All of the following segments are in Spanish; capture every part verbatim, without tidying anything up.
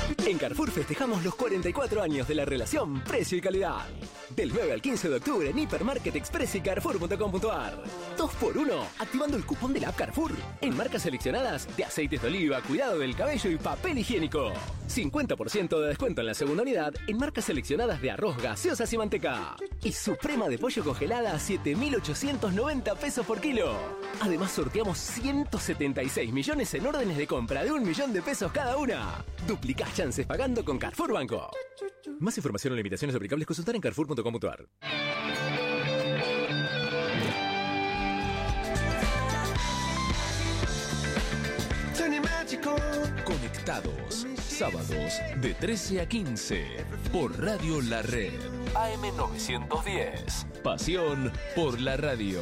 En Carrefour festejamos los cuarenta y cuatro años de la relación precio y calidad. Del nueve al quince de octubre en Hipermarket Express y Carrefour punto com punto ar. dos por uno, activando el cupón de la app Carrefour. En marcas seleccionadas de aceites de oliva, cuidado del cabello y papel higiénico. cincuenta por ciento de descuento en la segunda unidad en marcas seleccionadas de arroz, gaseosas y manteca. Y suprema de pollo congelada a siete mil ochocientos noventa pesos por kilo. Además sorteamos ciento setenta y seis millones en órdenes de compra de un millón de pesos cada una. Duplicás chances pagando con Carrefour Banco. Más información o limitaciones aplicables consultar en Carrefour punto com punto ar. Conectados, sábados de trece a quince por Radio La Red. A M novecientos diez. Pasión por la radio.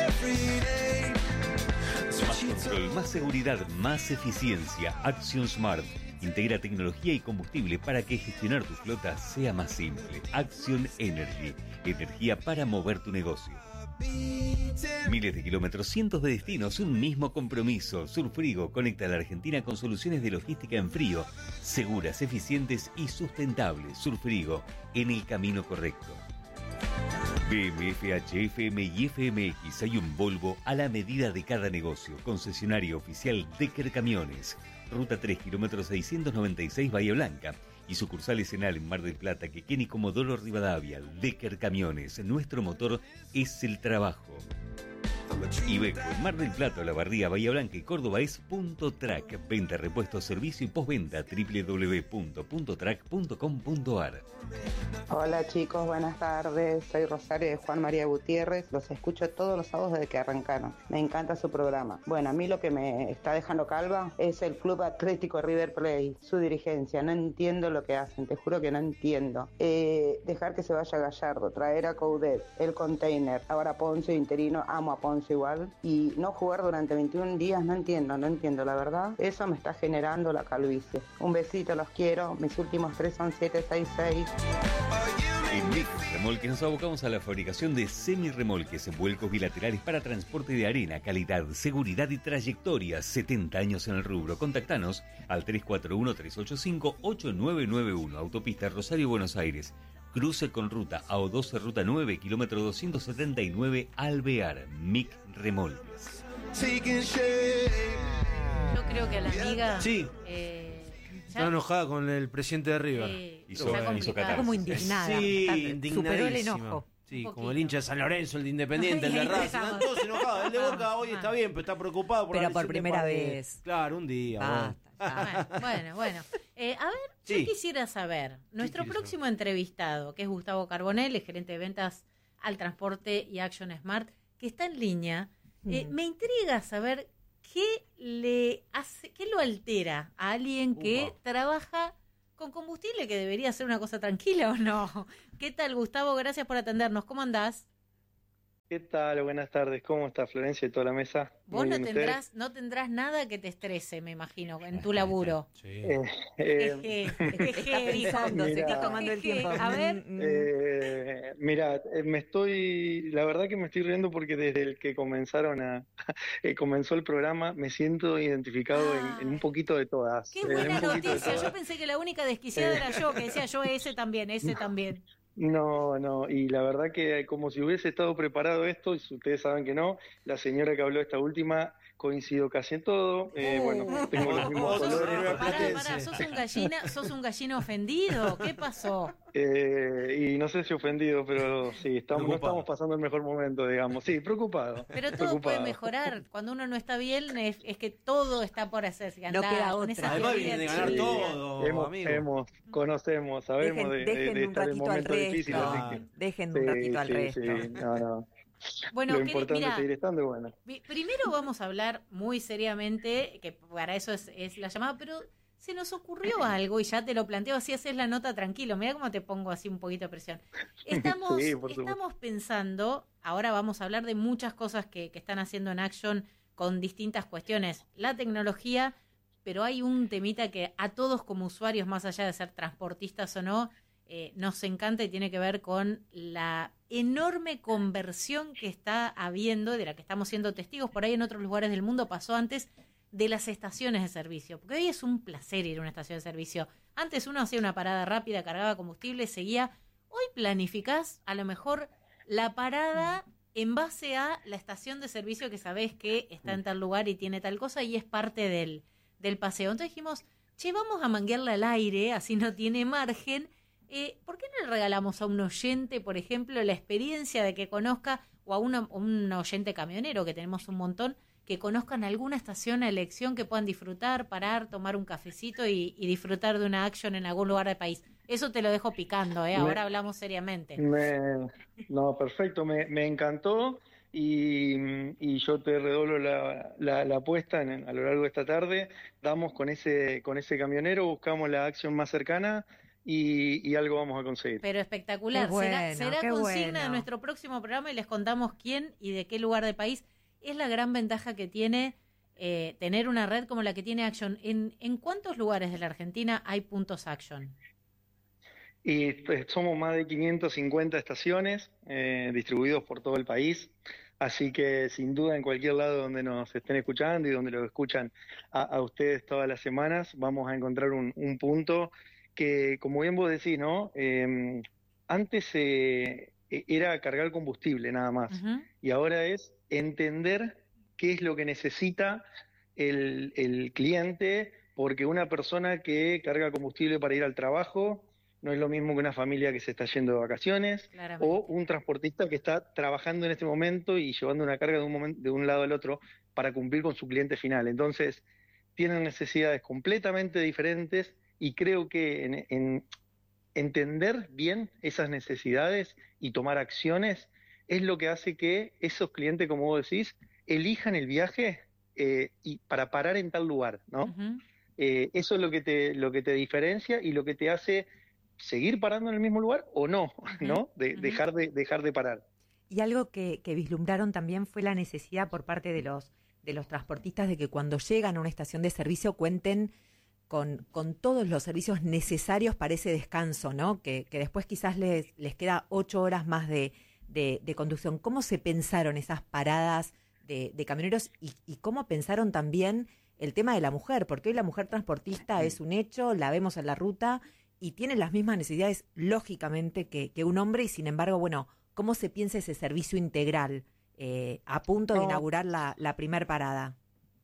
Más control, más seguridad, más eficiencia. Action Smart integra tecnología y combustible para que gestionar tu flota sea más simple. Action Energy, energía para mover tu negocio. Miles de kilómetros, cientos de destinos, un mismo compromiso. Surfrigo conecta a la Argentina con soluciones de logística en frío, seguras, eficientes y sustentables. Surfrigo, en el camino correcto. B M F H, F M y F M X, hay un Volvo a la medida de cada negocio. Concesionario oficial Decker Camiones. Ruta tres, kilómetro seiscientos noventa y seis, Bahía Blanca. Y sucursales en Alem, Mar del Plata, Quequén y Comodoro Rivadavia. Decker Camiones, nuestro motor es el trabajo. Iveco, en Mar del Plata, La Barría, Bahía Blanca y Córdoba es Punto Track. Venta, repuesto, servicio y postventa. doble u doble u doble u punto punto track punto com punto ar. Hola chicos, buenas tardes. Soy Rosario de Juan María Gutiérrez. Los escucho todos los sábados desde que arrancaron. Me encanta su programa. Bueno, a mí lo que me está dejando calva es el Club Atlético River Plate, su dirigencia. No entiendo lo que hacen, te juro que no entiendo. Eh, dejar que se vaya Gallardo, traer a Coudet, el container, ahora Ponce interino, amo a Ponce igual, y no jugar durante veintiún días, no entiendo, no entiendo, la verdad. Eso me está generando la calvicie. Un besito, los quiero. Mis últimos tres son siete seis seis. En Mic Remolques nos abocamos a la fabricación de semirremolques en vuelcos bilaterales para transporte de arena, calidad, seguridad y trayectoria. setenta años en el rubro. Contactanos al tres cuatro uno, tres ocho cinco, ocho nueve nueve uno. Autopista Rosario, Buenos Aires. Cruce con ruta A O doce, ruta nueve, kilómetro doscientos setenta y nueve, Alvear. Mic Remolques. Yo creo que a la amiga... Sí. Eh, Está enojada con el presidente de River. Sí, Hizo, está hizo complicada. catarsis. Como indignada. Sí, Está- indignadísima. superó el enojo. Sí, Un como el poquito. hincha de San Lorenzo, el de Independiente, el de Racing. Están todos enojados. El de Boca hoy está bien, pero está preocupado por Pero la por lesión de primera Paredes. vez. Claro, un día. Basta, bueno. ya. Bueno, bueno, bueno. Eh, a ver, Sí. yo quisiera saber, nuestro quieres próximo entrevistado, que es Gustavo Carbonell, el gerente de ventas al transporte y Action Smart, que está en línea, eh, Mm. me intriga saber qué le hace, qué lo altera a alguien que Upa. trabaja con combustible, que debería ser una cosa tranquila, ¿o no? ¿Qué tal, Gustavo? Gracias por atendernos. ¿Cómo andás? ¿Qué tal? Buenas tardes. ¿Cómo está Florencia y toda la mesa? Vos Muy no bien, tendrás, no tendrás nada que te estrese, me imagino, en tu laburo. Sí. ¿ustedes? Eh, eh, Jeje, Está jeje, dijo. pensando, se está Mira. tomando el tiempo. A ver. Mm, mm. eh, mira, eh, me estoy, la verdad que me estoy riendo porque desde el que comenzaron a, eh, comenzó el programa, me siento identificado Ah. en, en un poquito de todas. Qué eh, buena un poquito de noticia. todas. Yo pensé que la única desquiciada era yo, que decía yo ese también, ese también. No, no, y la verdad que como si hubiese estado preparado esto, y si ustedes saben que no, la señora que habló esta última coincido casi en todo, eh, bueno, tengo los mismos Otro colores, River Pará, Platense. pará, sos un gallina, sos un gallino ofendido. ¿Qué pasó? eh, y no sé si ofendido, pero sí, estamos, no Preocupado. estamos pasando el mejor momento, digamos, sí, preocupado. Pero todo preocupado. puede mejorar. Cuando uno no está bien, es, es que todo está por hacerse. No Andá queda con otra. esa Además teoría vienen de ganar Sí, todo, hemos, amigo. hemos, conocemos, sabemos Dejen, de, de, dejen de un estar en ratito al momentos resto. difíciles, así que Dejen sí, un ratito al sí, resto. sí, no, no. Bueno, Lo queri- importante mira, es seguir estando y bueno. vi- primero vamos a hablar muy seriamente, que para eso es, es la llamada, pero se nos ocurrió algo y ya te lo planteo, así haces la nota tranquilo. Mira cómo te pongo así un poquito de presión. Estamos, Sí, por supuesto. estamos pensando, ahora vamos a hablar de muchas cosas que, que están haciendo en Action con distintas cuestiones. La tecnología, pero hay un temita que a todos como usuarios, más allá de ser transportistas o no, eh, nos encanta y tiene que ver con la enorme conversión que está habiendo, de la que estamos siendo testigos. Por ahí en otros lugares del mundo pasó antes, de las estaciones de servicio, porque hoy es un placer ir a una estación de servicio. Antes uno hacía una parada rápida, cargaba combustible, seguía. Hoy planificás a lo mejor la parada en base a la estación de servicio que sabés que está en tal lugar y tiene tal cosa y es parte del, del paseo. Entonces dijimos, che, vamos a manguearle al aire, así no tiene margen. Eh, ¿Por qué no le regalamos a un oyente, por ejemplo, la experiencia de que conozca, o a una, un oyente camionero, que tenemos un montón, que conozcan alguna estación a elección que puedan disfrutar, parar, tomar un cafecito y, y disfrutar de una Action en algún lugar del país? Eso te lo dejo picando, ¿eh? Ahora me, hablamos seriamente. Me, no, perfecto, me, me encantó y, y yo te redoblo la, la, la apuesta en, a lo largo de esta tarde. Damos con ese, con ese camionero, buscamos la Action más cercana y, y algo vamos a conseguir. Pero espectacular. Bueno, será será consigna bueno. de nuestro próximo programa y les contamos quién y de qué lugar del país. Es la gran ventaja que tiene eh, tener una red como la que tiene Action. ¿En, en cuántos lugares de la Argentina hay puntos Action? Y pues, somos más de quinientas cincuenta estaciones eh, distribuidos por todo el país, así que sin duda en cualquier lado donde nos estén escuchando y donde lo escuchan a, a ustedes todas las semanas, vamos a encontrar un, un punto que, como bien vos decís, ¿no? Eh, antes eh, era cargar combustible nada más, uh-huh. y ahora es entender qué es lo que necesita el, el cliente, porque una persona que carga combustible para ir al trabajo no es lo mismo que una familia que se está yendo de vacaciones, claramente, o un transportista que está trabajando en este momento y llevando una carga de un, momento, de un lado al otro para cumplir con su cliente final. Entonces, tienen necesidades completamente diferentes y creo que en, en entender bien esas necesidades y tomar acciones es lo que hace que esos clientes, como vos decís, elijan el viaje eh, y para parar en tal lugar, ¿no? Uh-huh. Eh, eso es lo que te, lo que te diferencia y lo que te hace seguir parando en el mismo lugar o no, ¿no? De, uh-huh. dejar de dejar de parar. Y algo que, que vislumbraron también fue la necesidad por parte de los de los transportistas de que cuando llegan a una estación de servicio cuenten con, con todos los servicios necesarios para ese descanso, ¿no? Que, que después quizás les, les queda ocho horas más de, de, de conducción. ¿Cómo se pensaron esas paradas de, de camioneros y, y cómo pensaron también el tema de la mujer? Porque hoy la mujer transportista es un hecho, la vemos en la ruta y tiene las mismas necesidades, lógicamente, que, que un hombre, y sin embargo, bueno, ¿cómo se piensa ese servicio integral eh, a punto de no. inaugurar la, la primer parada?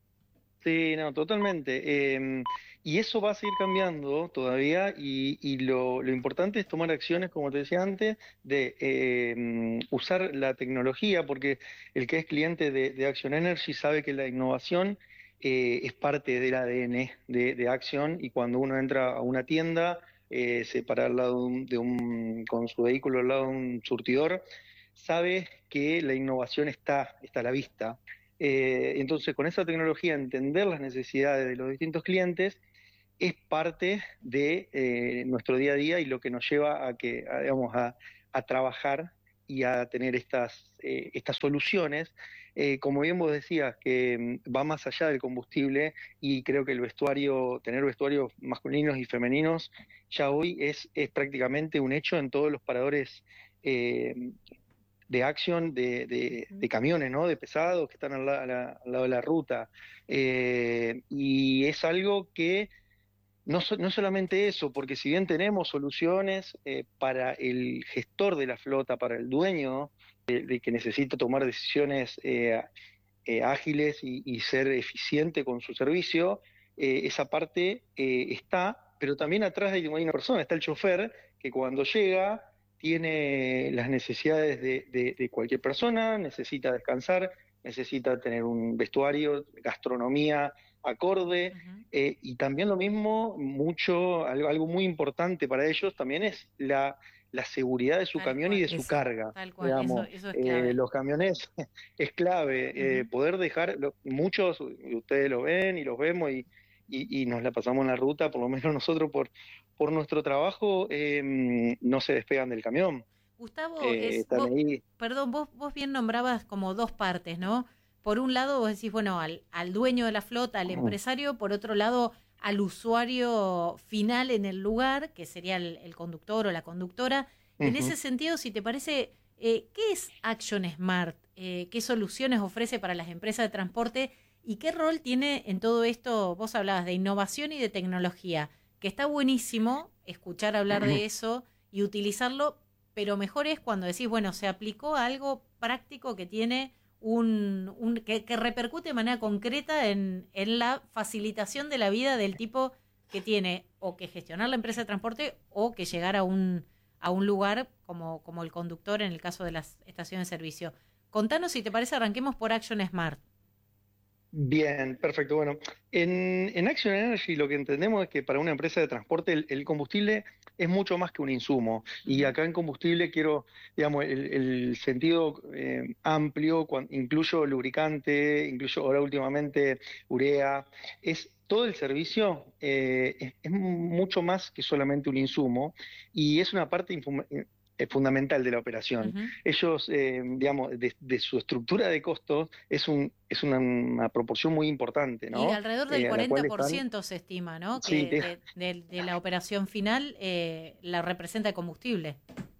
Sí, no, totalmente. Eh, y eso va a seguir cambiando todavía y, y lo, lo importante es tomar acciones, como te decía antes, de eh, usar la tecnología, porque el que es cliente de, de Action Energy sabe que la innovación eh, es parte del A D N de, de Action, y cuando uno entra a una tienda, eh, se para al lado de un, de un, con su vehículo al lado de un surtidor, sabe que la innovación está, está a la vista. Eh, entonces, con esa tecnología, entender las necesidades de los distintos clientes es parte de eh, nuestro día a día y lo que nos lleva a que, a, digamos, a, a trabajar y a tener estas, eh, estas soluciones. Eh, como bien vos decías, que va más allá del combustible, y creo que el vestuario, tener vestuarios masculinos y femeninos, ya hoy es, es prácticamente un hecho en todos los paradores eh, de Action, de, de, de camiones, ¿no? De pesados que están al, la, al lado de la ruta. Eh, y es algo que no, so, no solamente eso, porque si bien tenemos soluciones eh, para el gestor de la flota, para el dueño, de, de que necesita tomar decisiones eh, eh, ágiles y, y ser eficiente con su servicio, eh, esa parte eh, está, pero también atrás hay una persona, está el chofer, que cuando llega tiene las necesidades de, de, de cualquier persona, necesita descansar, necesita tener un vestuario, gastronomía acorde, uh-huh. eh, y también lo mismo, mucho, algo, algo muy importante para ellos también es la, la seguridad de su tal camión cual, y de su eso, carga. Tal cual, digamos, eso, eso es clave. Eh, los camiones es clave, uh-huh. eh, poder dejar, lo, muchos, ustedes lo ven y los vemos y, y, y nos la pasamos en la ruta, por lo menos nosotros por, por nuestro trabajo, eh, no se despegan del camión. Gustavo, eh, es, vos, perdón, vos, vos bien nombrabas como dos partes, ¿no? Por un lado vos decís, bueno, al, al dueño de la flota, al empresario, por otro lado al usuario final en el lugar, que sería el, el conductor o la conductora. Uh-huh. En ese sentido, si te parece, eh, ¿qué es Action Smart? Eh, ¿Qué soluciones ofrece para las empresas de transporte ¿Y qué rol tiene en todo esto? Vos hablabas de innovación y de tecnología, que está buenísimo escuchar hablar de eso y utilizarlo, pero mejor es cuando decís, bueno, se aplicó a algo práctico que tiene un, un que, que repercute de manera concreta en, en la facilitación de la vida del tipo que tiene o que gestionar la empresa de transporte o que llegar a un a un lugar como, como el conductor en el caso de las estaciones de servicio. Contanos, si te parece, arranquemos por Action Smart. Bien, perfecto. Bueno, en, en Action Energy lo que entendemos es que para una empresa de transporte el, el combustible es mucho más que un insumo. Y acá en combustible quiero, digamos, el, el sentido eh, amplio, cuando, incluyo lubricante, incluyo ahora últimamente urea, es todo el servicio eh, es, es mucho más que solamente un insumo y es una parte infum- fundamental de la operación. Uh-huh. Ellos, eh, digamos, de, de su estructura de costos es un es una, una proporción muy importante, ¿no? Y alrededor del eh, cuarenta por ciento están... se estima, ¿no? Que sí, de, de, de, de la operación final eh, la representa el combustible.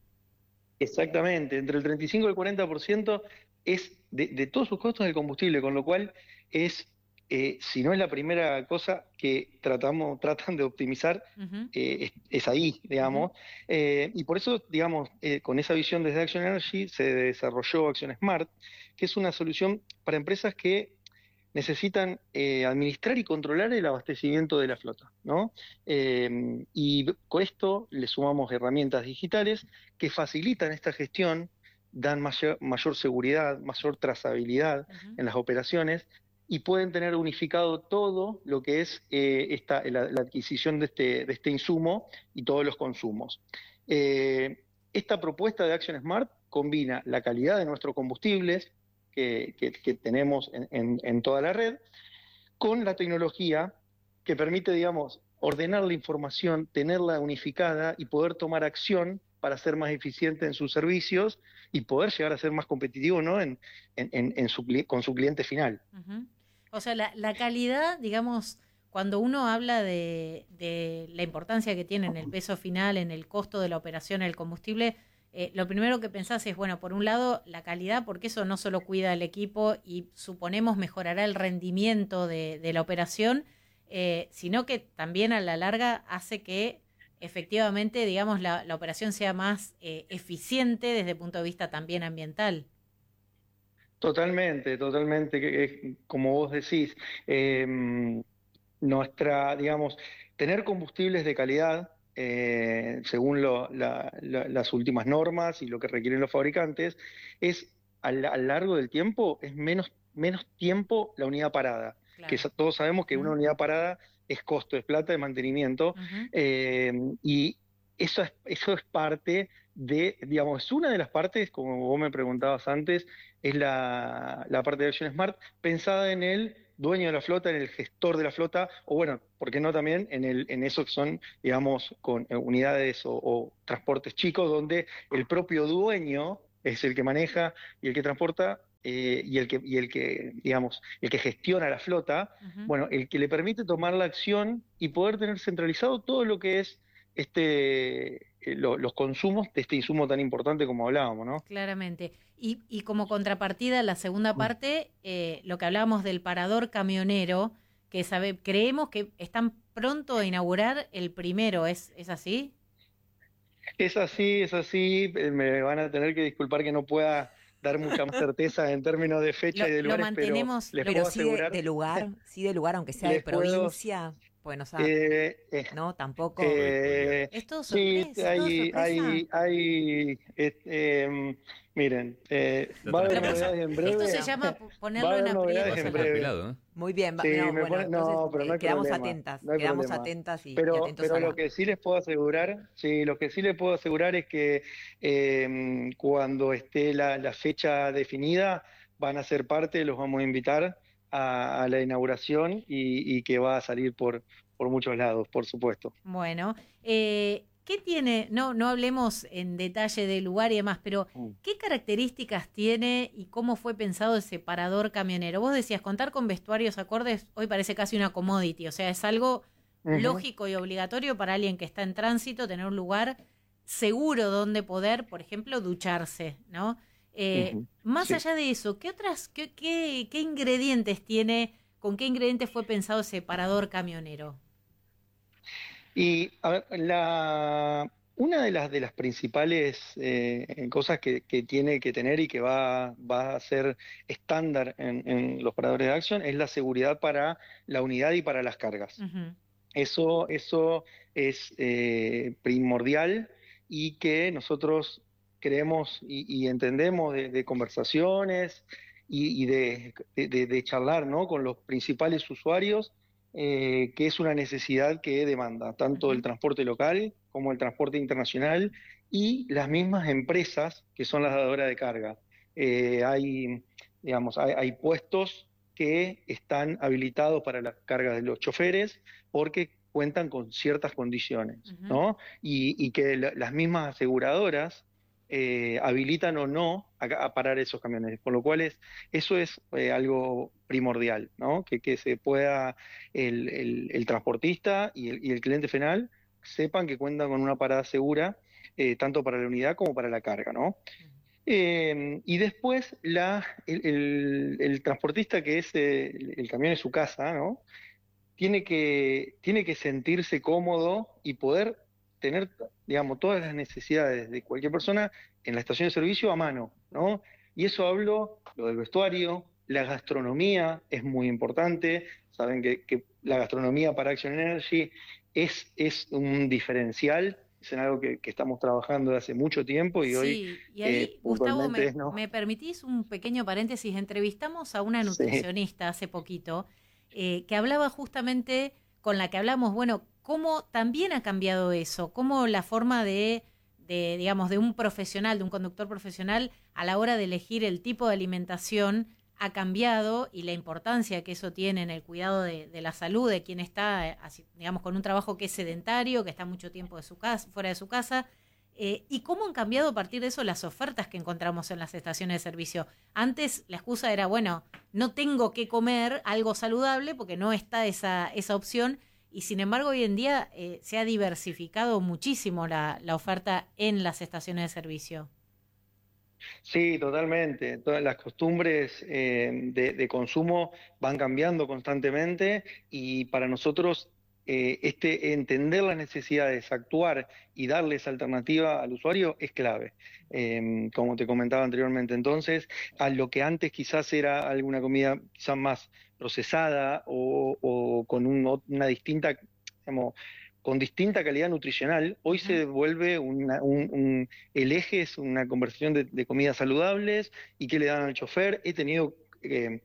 Exactamente, entre el treinta y cinco y el cuarenta por ciento es de, de todos sus costos del combustible, con lo cual es Eh, si no es la primera cosa que tratamos, tratan de optimizar, uh-huh. eh, es, es ahí, digamos. Uh-huh. Eh, y por eso, digamos, eh, con esa visión desde Action Energy se desarrolló Action Smart, que es una solución para empresas que necesitan eh, administrar y controlar el abastecimiento de la flota, ¿no? Eh, y con esto le sumamos herramientas digitales que facilitan esta gestión, dan mayor, mayor seguridad, mayor trazabilidad uh-huh. en las operaciones, y pueden tener unificado todo lo que es eh, esta, la, la adquisición de este, de este insumo y todos los consumos. Eh, esta propuesta de Action Smart combina la calidad de nuestros combustibles que, que, que tenemos en, en, en toda la red con la tecnología que permite, digamos, ordenar la información, tenerla unificada y poder tomar acción para ser más eficiente en sus servicios y poder llegar a ser más competitivo, ¿no? en, en, en su, con su cliente final. Uh-huh. O sea, la, la calidad, digamos, cuando uno habla de, de la importancia que tiene en el peso final, en el costo de la operación, el combustible, eh, lo primero que pensás es, bueno, por un lado, la calidad, porque eso no solo cuida el equipo y suponemos mejorará el rendimiento de, de la operación, eh, sino que también a la larga hace que efectivamente, digamos, la, la operación sea más eh, eficiente desde el punto de vista también ambiental. Totalmente, totalmente, como vos decís, eh, nuestra, digamos, tener combustibles de calidad, eh, según lo, la, la, las últimas normas y lo que requieren los fabricantes, es a lo largo del tiempo, es menos, menos tiempo la unidad parada, claro. Que todos sabemos que uh-huh. una unidad parada es costo, es plata de mantenimiento, uh-huh. eh, y eso es, eso es parte de, digamos, es una de las partes, como vos me preguntabas antes, es la, la parte de Action Smart, pensada en el dueño de la flota, en el gestor de la flota, o bueno, ¿por qué no también en, el, en eso que son, digamos, con unidades o, o transportes chicos, donde el propio dueño es el que maneja y el que transporta, eh, y el que, y el que, digamos, el que gestiona la flota, uh-huh. bueno, el que le permite tomar la acción y poder tener centralizado todo lo que es este lo, los consumos de este insumo tan importante como hablábamos, ¿no? Claramente. Y, y como contrapartida, la segunda parte, eh, lo que hablábamos del parador camionero, que sabe, creemos que están pronto a inaugurar el primero, ¿es, es así? Es así, es así. Me van a tener que disculpar que no pueda dar mucha más certeza en términos de fecha lo, y de lugares, lo mantenemos, pero, les pero puedo sí asegurar, de, de lugar, sí de lugar, aunque sea de provincia. Puedo, Bueno, o sea, eh, eh, no, tampoco. Eh, es todo sorpresa, sí, hay, todo hay, hay, eh, eh, miren, eh, va a haber novedades en breve. Esto se llama ponerlo en aprietos. En breve. Pelado, ¿eh? Muy bien, sí, no, bueno, pone, entonces, no, pero no hay quedamos problema, atentas, no hay quedamos problema. atentas y, pero, y atentos pero a la... lo que sí les puedo asegurar, sí, lo que sí les puedo asegurar es que eh, cuando esté la, la fecha definida, van a ser parte, los vamos a invitar a, a la inauguración y, y que va a salir por, por muchos lados, por supuesto. Bueno, eh, ¿qué tiene? No, no hablemos en detalle del lugar y demás, pero ¿qué características tiene y cómo fue pensado el separador camionero? Vos decías, contar con vestuarios acordes hoy parece casi una commodity, o sea, es algo uh-huh. lógico y obligatorio para alguien que está en tránsito, tener un lugar seguro donde poder, por ejemplo, ducharse, ¿no? Eh, uh-huh. Más sí. allá de eso, ¿qué otras, qué, qué, qué ingredientes tiene ¿Con qué ingredientes fue pensado ese parador camionero? Y a ver, la, una de las, de las principales eh, cosas que, que tiene que tener y que va, va a ser estándar en, en los paradores de Action es la seguridad para la unidad y para las cargas. Uh-huh. Eso, eso es eh, primordial y que nosotros creemos y, y entendemos de, de conversaciones y, y de, de, de charlar, ¿no?, con los principales usuarios, eh, que es una necesidad que demanda tanto el transporte local como el transporte internacional y las mismas empresas que son las dadoras de carga. Eh, hay, digamos, hay, hay puestos que están habilitados para las cargas de los choferes porque cuentan con ciertas condiciones, uh-huh. ¿no? Y, y que la, las mismas aseguradoras eh, habilitan o no a, a parar esos camiones, por lo cual es, eso es eh, algo primordial, ¿no? Que, que se pueda el, el, el transportista y el, y el cliente final sepan que cuentan con una parada segura, eh, tanto para la unidad como para la carga, ¿no? Uh-huh. Eh, y después la, el, el, el transportista, que es eh, el, el camión es su casa, ¿no?, tiene que, tiene que sentirse cómodo y poder tener, digamos, todas las necesidades de cualquier persona en la estación de servicio a mano, ¿no? Y eso hablo, lo del vestuario, la gastronomía es muy importante. Saben que, que la gastronomía para Action Energy es, es un diferencial. Es en algo que, que estamos trabajando desde hace mucho tiempo y sí, hoy... y ahí, eh, Gustavo, me, es, ¿no? me permitís un pequeño paréntesis. Entrevistamos a una nutricionista sí. hace poquito eh, que hablaba justamente con la que hablamos, bueno, cómo también ha cambiado eso, cómo la forma de, de, digamos, de un profesional, de un conductor profesional a la hora de elegir el tipo de alimentación ha cambiado y la importancia que eso tiene en el cuidado de, de la salud de quien está, así, digamos, con un trabajo que es sedentario, que está mucho tiempo de su casa, fuera de su casa, eh, y cómo han cambiado a partir de eso las ofertas que encontramos en las estaciones de servicio. Antes la excusa era, bueno, no tengo que comer algo saludable porque no está esa, esa opción, y sin embargo hoy en día eh, se ha diversificado muchísimo la, la oferta en las estaciones de servicio. Sí, totalmente. Todas las costumbres eh, de, de consumo van cambiando constantemente y para nosotros eh, este entender las necesidades, actuar y darles alternativa al usuario es clave. Eh, como te comentaba anteriormente, entonces, a lo que antes quizás era alguna comida quizás más procesada o, o con un, una distinta, digamos, con distinta calidad nutricional, hoy uh-huh. se vuelve una, un, un, el eje es una conversación de, de comidas saludables y qué le dan al chofer. He tenido eh,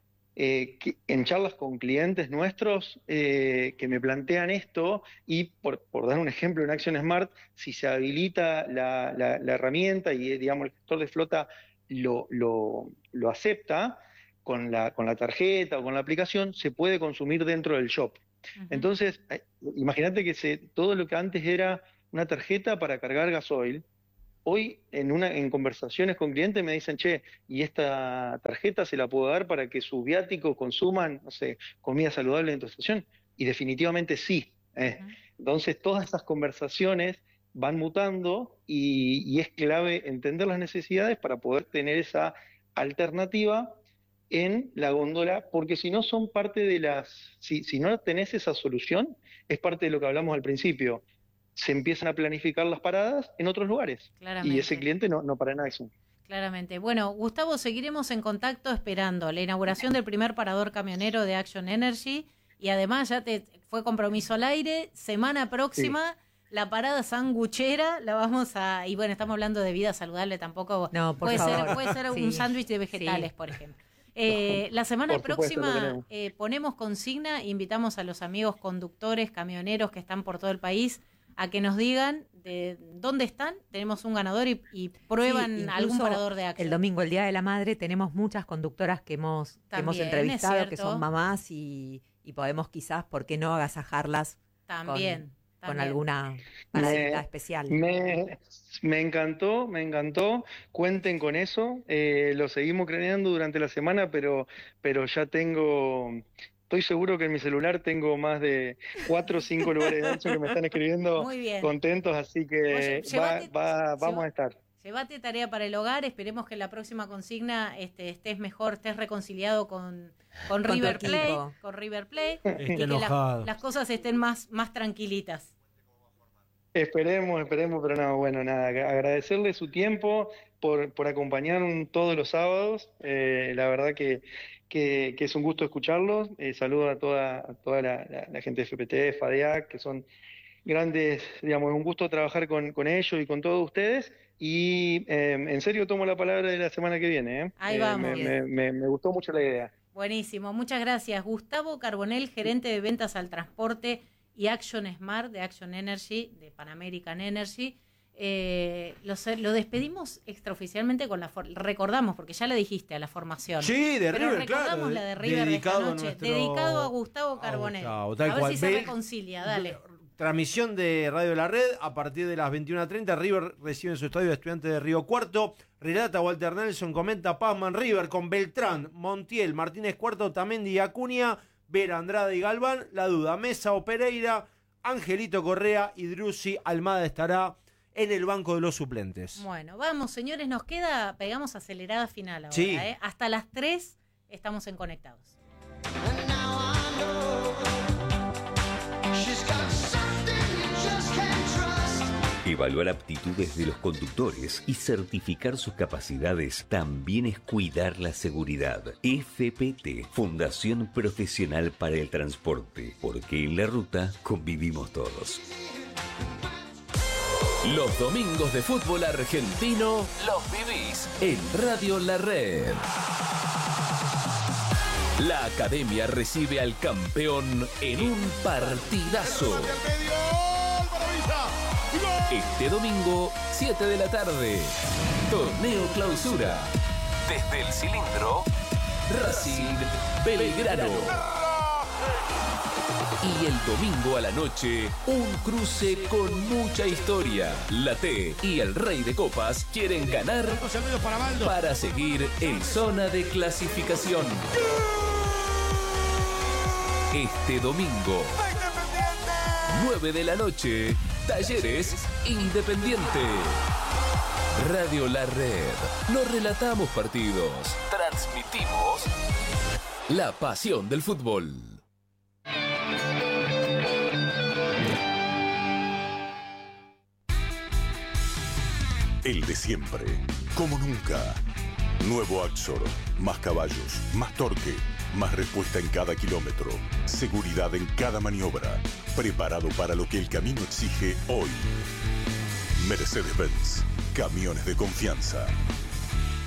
eh, que, en charlas con clientes nuestros eh, que me plantean esto y por, por dar un ejemplo en Action Smart, si se habilita la, la, la herramienta y digamos el gestor de flota lo, lo, lo acepta con la, con la tarjeta o con la aplicación, se puede consumir dentro del shop. Uh-huh. Entonces, imagínate que se, todo lo que antes era una tarjeta para cargar gasoil, hoy en una en conversaciones con clientes me dicen, che, ¿y esta tarjeta se la puedo dar para que sus viáticos consuman, no sé, comida saludable en tu estación? Y definitivamente sí. Eh. Uh-huh. Entonces, todas esas conversaciones van mutando y, y es clave entender las necesidades para poder tener esa alternativa en la góndola, porque si no son parte de las, si, si no tenés esa solución, es parte de lo que hablamos al principio, se empiezan a planificar las paradas en otros lugares, claramente. Y ese cliente no, no para nada eso. Claramente. Bueno, Gustavo, seguiremos en contacto esperando la inauguración del primer parador camionero de Action Energy, y además ya te fue compromiso al aire, semana próxima... Sí. La parada sanguchera la vamos a... Y bueno, estamos hablando de vida saludable, tampoco... No, por puede favor. ser Puede ser sí. un sándwich de vegetales, sí. por ejemplo. Eh, la semana por próxima eh, ponemos consigna, invitamos a los amigos conductores, camioneros que están por todo el país a que nos digan de dónde están. Tenemos un ganador y, y prueban sí, algún parador de Action. El domingo, el Día de la Madre, tenemos muchas conductoras que hemos, que hemos entrevistado, que son mamás y, y podemos quizás, ¿por qué no agasajarlas? También. Con, También. con alguna paradita especial. Me, me encantó, me encantó. Cuenten con eso. Eh, lo seguimos craneando durante la semana, pero, pero ya tengo... Estoy seguro que en mi celular tengo más de cuatro o cinco lugares de Action que me están escribiendo contentos, así que Oye, va, llévate, va, vamos lleva, a estar. Llévate tarea para el hogar, esperemos que en la próxima consigna este, estés mejor, estés reconciliado con, con, Con River tu Plate, equipo. con River Plate, Esté y que la- enojado. las cosas estén más, más tranquilitas. Esperemos, esperemos, pero no, bueno, nada, agradecerle su tiempo por, por acompañarnos todos los sábados. Eh, la verdad que, que, que es un gusto escucharlos. Eh, saludo a toda, a toda la, la- la gente de F P T, FADEAC, que son grandes, digamos, es un gusto trabajar con, con ellos y con todos ustedes. Y eh, en serio tomo la palabra de la semana que viene. ¿eh? Ahí Eh, vamos. Me, me- me- me gustó mucho la idea. Buenísimo, muchas gracias. Gustavo Carbonell, gerente de ventas al transporte y Action Smart de Action Energy, de Pan American Energy. Eh, lo, se- lo despedimos extraoficialmente con la... for- recordamos, porque ya le dijiste a la formación. Sí, de Pero River, claro. recordamos la de River de esta dedicado a noche, nuestro- dedicado a Gustavo Carbonell. A Gustavo, A, tal ver cual. si se Ve- reconcilia, dale. Transmisión de Radio La Red a partir de las veintiuna treinta. River recibe en su estadio a Estudiantes de Río Cuarto. Relata Walter Nelson, comenta Pazman. River con Beltrán, Montiel, Martínez Cuarto, Tamendi y Acuña, Vera, Andrade y Galván. La duda, Mesa o Pereira, Angelito Correa y Drusi. Almada estará en el banco de los suplentes. Bueno, vamos, señores, nos queda, pegamos acelerada final ahora. Sí. ¿eh? Hasta las tres estamos en Conectados. Evaluar aptitudes de los conductores y certificar sus capacidades también es cuidar la seguridad. F P T, Fundación Profesional para el Transporte, porque en la ruta convivimos todos. Los domingos de fútbol argentino los vivís en Radio La Red. La academia recibe al campeón en un partidazo. Este domingo, siete de la tarde, torneo clausura. Desde el cilindro, Racing Belgrano. Y el domingo a la noche, un cruce con mucha historia. La T y el Rey de Copas quieren ganar para seguir en zona de clasificación. Este domingo, nueve de la noche, Talleres Independiente. Radio La Red. No relatamos partidos, transmitimos la pasión del fútbol. El de siempre, como nunca. Nuevo Axor, más caballos, más torque, más respuesta en cada kilómetro, seguridad en cada maniobra, preparado para lo que el camino exige hoy. Mercedes-Benz, camiones de confianza.